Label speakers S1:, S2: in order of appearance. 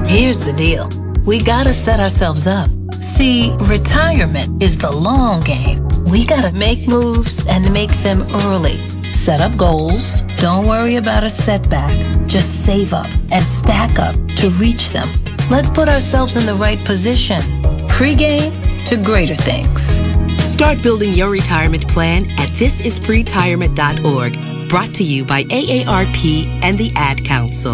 S1: Here's the deal. We gotta set ourselves up. See, retirement is the long game. We gotta make moves and make them early. Set up goals. Don't worry about a setback. Just save up and stack up to reach them. Let's put ourselves in the right position. Pre-game to greater things.
S2: Start building your retirement plan at thisispretirement.org. Brought to you by AARP and the Ad Council.